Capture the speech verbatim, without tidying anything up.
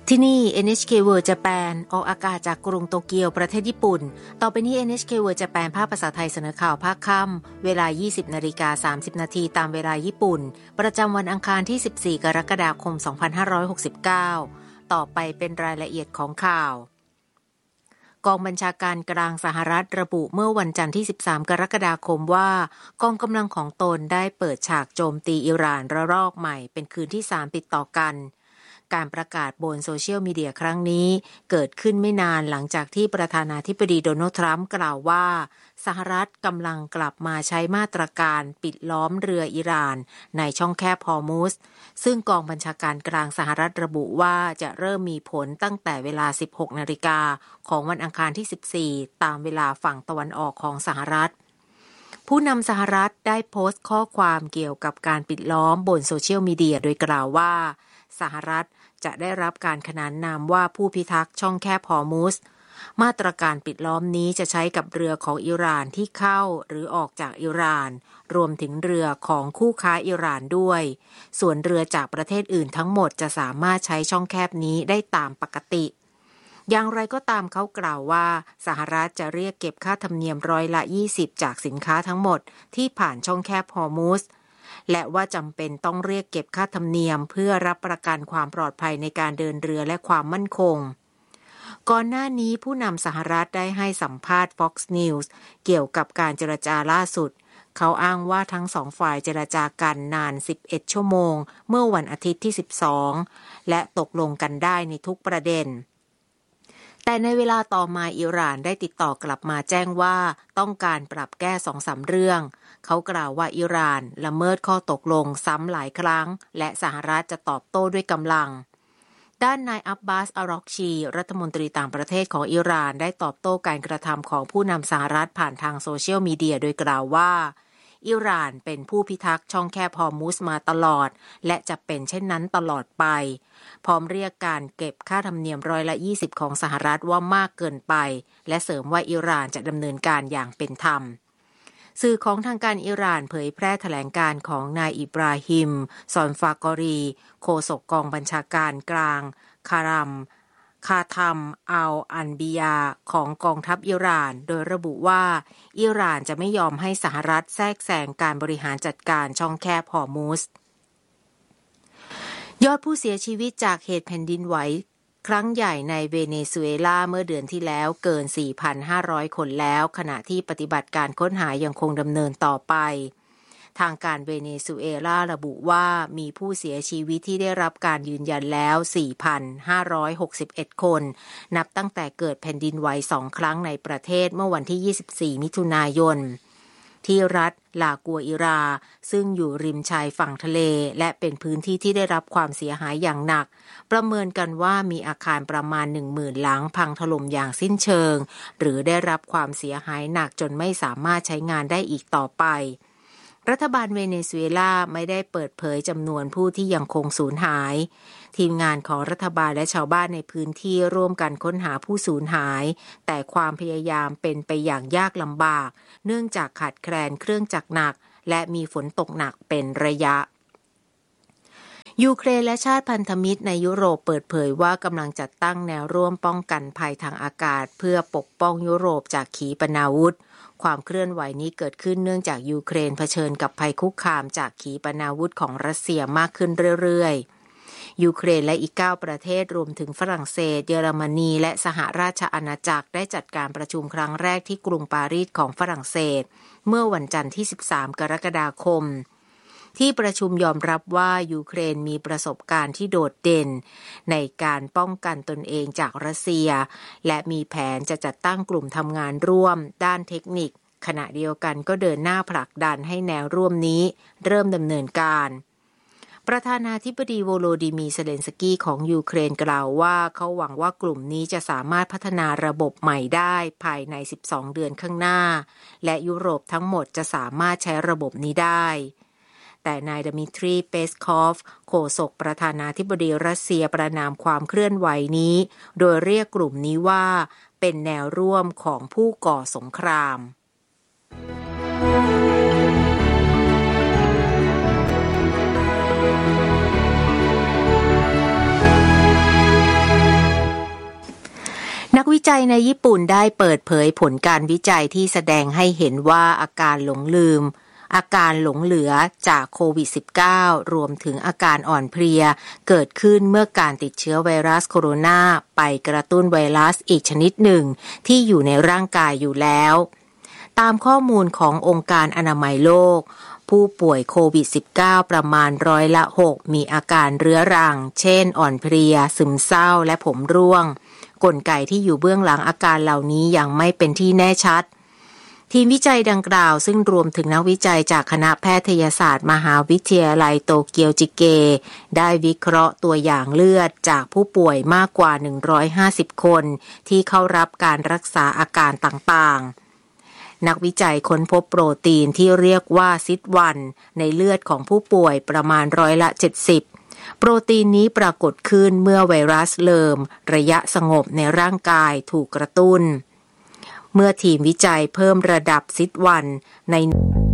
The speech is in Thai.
ที่นี่ เอ็น เอช เค World Japan ออกอากาศจากกรุงโตเกียวประเทศญี่ปุ่นต่อไปนี้ เอ็น เอช เค World Japan ภาคภาษาไทยเสนอข่าวภาคค่ำเวลา ยี่สิบนาฬิกาสามสิบนาทีตามเวลาญี่ปุ่นประจำวันอังคารที่สิบสี่กรกฎาคมสองพันห้าร้อยหกสิบเก้าต่อไปเป็นรายละเอียดของข่าวกองบัญชาการกลางสหรัฐระบุเมื่อวันจันทร์ที่สิบสามกรกฎาคมว่ากองกำลังของตนได้เปิดฉากโจมตีอิหร่านระลอกใหม่เป็นคืนที่สามติดต่อกันการประกาศบนโซเชียลมีเดียครั้งนี้เกิดขึ้นไม่นานหลังจากที่ประธานาธิบดีโดนัลด์ทรัมป์กล่าวว่าสหรัฐกำลังกลับมาใช้มาตรการปิดล้อมเรืออิหร่านในช่องแคบฮอร์มุซซึ่งกองบัญชาการกลางสหรัฐระบุว่าจะเริ่มมีผลตั้งแต่เวลา สิบหกนาฬิกาของวันอังคารที่สิบสี่ตามเวลาฝั่งตะวันออกของสหรัฐผู้นำสหรัฐได้โพสต์ข้อความเกี่ยวกับการปิดล้อมบนโซเชียลมีเดียโดยกล่าวว่าสหรัฐจะได้รับการขนานนามว่าผู้พิทักษ์ช่องแคบฮอร์มุซมาตรการปิดล้อมนี้จะใช้กับเรือของอิหร่านที่เข้าหรือออกจากอิหร่านรวมถึงเรือของคู่ค้าอิหร่านด้วยส่วนเรือจากประเทศอื่นทั้งหมดจะสามารถใช้ช่องแคบนี้ได้ตามปกติอย่างไรก็ตามเขากล่าวว่าสหรัฐจะเรียกเก็บค่าธรรมเนียมร้อยละยี่สิบจากสินค้าทั้งหมดที่ผ่านช่องแคบฮอร์มุซและว่าจำเป็นต้องเรียกเก็บค่าธรรมเนียมเพื่อรับประกันความปลอดภัยในการเดินเรือและความมั่นคงก่อนหน้านี้ผู้นำสหรัฐได้ให้สัมภาษณ์ Fox News เกี่ยวกับการเจรจาล่าสุดเขาอ้างว่าทั้งสองฝ่ายเจรจากันนานสิบเอ็ดชั่วโมงเมื่อวันอาทิตย์ที่สิบสองและตกลงกันได้ในทุกประเด็นแต่ในเวลาต่อมาอิหร่านได้ติดต่อกลับมาแจ้งว่าต้องการปรับแก้ สองสาม เรื่องเขากล่าวว่าอิหร่านละเมิดข้อตกลงซ้ำหลายครั้งและสหรัฐจะตอบโต้ด้วยกำลังด้านนายอับบาส อารอกชีรัฐมนตรีต่างประเทศของอิหร่านได้ตอบโต้การกระทำของผู้นำสหรัฐผ่านทางโซเชียลมีเดียโดยกล่าวว่าอิหร่านเป็นผู้พิทักษ์ช่องแคบฮอร์มุซมาตลอดและจะเป็นเช่นนั้นตลอดไปพร้อมเรียกการเก็บค่าธรรมเนียมร้อยละยี่สิบของสหรัฐว่ามากเกินไปและเสริมว่าอิหร่านจะดำเนินการอย่างเป็นธรรมสื่อของทางการอิหร่านเผยแพร่แถลงการของนายอิบราฮิมซอนฟากอรีโฆษกกองบัญชาการกลางคารัมคาทัมอัลอันบิยาของกองทัพอิหร่านโดยระบุว่าอิหร่านจะไม่ยอมให้สหรัฐแทรกแซงการบริหารจัดการช่องแคบฮอร์มุซยอดผู้เสียชีวิตจากเหตุแผ่นดินไหวครั้งใหญ่ในเวเนซุเอลาเมื่อเดือนที่แล้วเกิน สี่พันห้าร้อย คนแล้วขณะที่ปฏิบัติการค้นหายังคงดำเนินต่อไปทางการเวเนซุเอลาระบุว่ามีผู้เสียชีวิตที่ได้รับการยืนยันแล้ว สี่พันห้าร้อยหกสิบเอ็ด คนนับตั้งแต่เกิดแผ่นดินไหวสองครั้งในประเทศเมื่อวันที่ยี่สิบสี่มิถุนายนที่รัฐลากัวอิราซึ่งอยู่ริมชายฝั่งทะเลและเป็นพื้นที่ที่ได้รับความเสียหายอย่างหนักประเมินกันว่ามีอาคารประมาณ หนึ่งหมื่น หลังพังถล่มอย่างสิ้นเชิงหรือได้รับความเสียหายหนักจนไม่สามารถใช้งานได้อีกต่อไปรัฐบาลเวเนซุเอลาไม่ได้เปิดเผยจำนวนผู้ที่ยังคงสูญหายทีมงานของรัฐบาลและชาวบ้านในพื้นที่ร่วมกันค้นหาผู้สูญหายแต่ความพยายามเป็นไปอย่างยากลำบากเนื่องจากขาดแคลนเครื่องจักรหนักและมีฝนตกหนักเป็นระยะยูเครนและชาติพันธมิตรในยุโรปเปิดเผยว่ากำลังจัดตั้งแนวร่วมป้องกันภัยทางอากาศเพื่อปกป้องยุโรปจากขีปนาวุธความเคลื่อนไหวนี้เกิดขึ้นเนื่องจากยูเครนเผชิญกับภัยคุกคามจากขีปนาวุธของรัสเซียมากขึ้นเรื่อยๆยูเครนและอีกเก้าประเทศรวมถึงฝรั่งเศสเยอรมนีและสหราชอาณาจักรได้จัดการประชุมครั้งแรกที่กรุงปารีสของฝรั่งเศสเมื่อวันจันทร์ที่สิบสามกรกฎาคมที่ประชุมยอมรับว่ายูเครนมีประสบการณ์ที่โดดเด่นในการป้องกันตนเองจากรัสเซียและมีแผนจะจัดตั้งกลุ่มทำงานร่วมด้านเทคนิคขณะเดียวกันก็เดินหน้าผลักดันให้แนวร่วมนี้เริ่มดำเนินการประธานาธิบดีโวโลดิมีร์ เซเลนสกี้ของยูเครนกล่าวว่าเขาหวังว่ากลุ่มนี้จะสามารถพัฒนาระบบใหม่ได้ภายในสิบสองเดือนข้างหน้าและยุโรปทั้งหมดจะสามารถใช้ระบบนี้ได้แต่นายดมิทรีเปสคอฟโฆษกประธานาธิบดีรัสเซียประณามความเคลื่อนไหวนี้โดยเรียกกลุ่มนี้ว่าเป็นแนวร่วมของผู้ก่อสงครามจัยในญี่ปุ่นได้เปิดเผยผลการวิจัยที่แสดงให้เห็นว่าอาการหลงลืมอาการหลงเหลือจากโควิด สิบเก้า รวมถึงอาการอ่อนเพลียเกิดขึ้นเมื่อการติดเชื้อไวรัสโคโรนาไปกระตุ้นไวรัสอีกชนิดหนึ่งที่อยู่ในร่างกายอยู่แล้วตามข้อมูลขององค์การอนามัยโลกผู้ป่วยโควิด สิบเก้า ประมาณร้อยละหกมีอาการเรื้อรังเช่นอ่อนเพลียซึมเศร้าและผมร่วงกลไกที่อยู่เบื้องหลังอาการเหล่านี้ยังไม่เป็นที่แน่ชัดทีมวิจัยดังกล่าวซึ่งรวมถึงนักวิจัยจากคณะแพทยศาสตร์มหาวิทยาลัยโตเกียวจิเกได้วิเคราะห์ตัวอย่างเลือดจากผู้ป่วยมากกว่าหนึ่งร้อยห้าสิบคนที่เข้ารับการรักษาอาการต่างๆนักวิจัยค้นพบโปรตีนที่เรียกว่าซิดวันในเลือดของผู้ป่วยประมาณร้อยละเจ็ดสิบโปรตีนนี้ปรากฏขึ้นเมื่อไวรัสเริ่มระยะสงบในร่างกายถูกกระตุ้นเมื่อทีมวิจัยเพิ่มระดับซิดวันใน